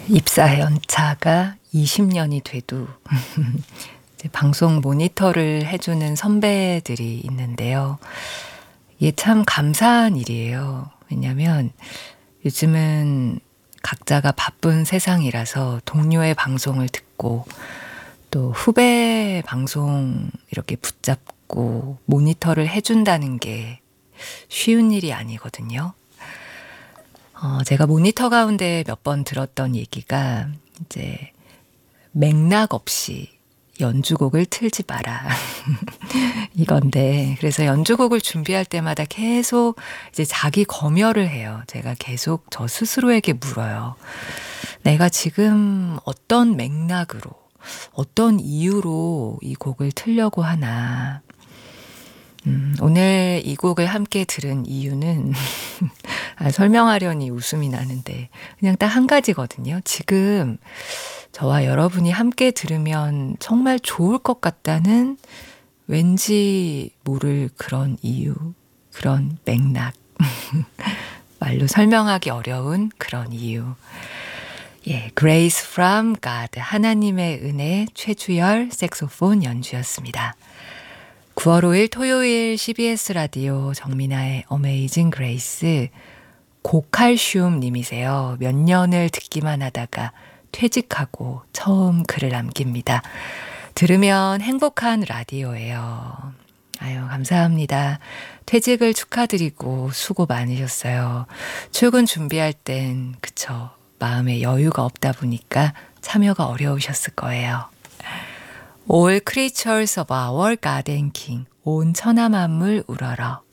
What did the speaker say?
입사 연차가 20년이 돼도 이제 방송 모니터를 해주는 선배들이 있는데요. 이게 참 감사한 일이에요. 왜냐하면 요즘은 각자가 바쁜 세상이라서 동료의 방송을 듣고 또 후배 방송 이렇게 붙잡고 모니터를 해준다는 게 쉬운 일이 아니거든요. 제가 모니터 가운데 몇 번 들었던 얘기가 이제 맥락 없이 연주곡을 틀지 마라. 이건데, 그래서 연주곡을 준비할 때마다 계속 이제 자기 검열을 해요. 제가 계속 저 스스로에게 물어요. 내가 지금 어떤 맥락으로, 어떤 이유로 이 곡을 틀려고 하나. 오늘 이 곡을 함께 들은 이유는 설명하려니 웃음이 나는데 그냥 딱 한 가지거든요. 지금 저와 여러분이 함께 들으면 정말 좋을 것 같다는 왠지 모를 그런 이유, 그런 맥락. 말로 설명하기 어려운 그런 이유. 예, Grace from God, 하나님의 은혜, 최주열 색소폰 연주였습니다. 9월 5일 토요일 CBS 라디오 정민아의 어메이징 그레이스, 고칼슘 님이세요. 몇 년을 듣기만 하다가 퇴직하고 처음 글을 남깁니다. 들으면 행복한 라디오예요. 아유, 감사합니다. 퇴직을 축하드리고 수고 많으셨어요. 출근 준비할 땐 그쵸, 마음에 여유가 없다 보니까 참여가 어려우셨을 거예요. All creatures of our garden king, 온 천하 만물 우러러.